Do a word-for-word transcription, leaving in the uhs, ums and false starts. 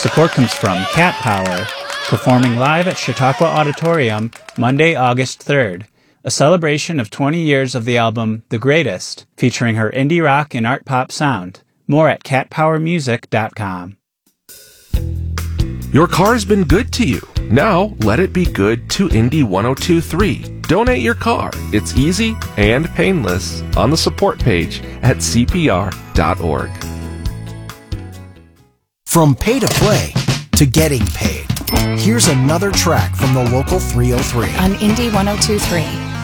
Support comes from Cat Power, performing live at Chautauqua Auditorium Monday, August third, a celebration of twenty years of the album The Greatest, featuring her indie rock and art pop sound. More at cat power music dot com. Your car's been good to you. Now let it be good to Indy one oh two point three. Donate your car. It's easy and painless on the support page at c p r dot org. From pay to play to getting paid, here's another track from the local three oh three. On Indy one oh two point three.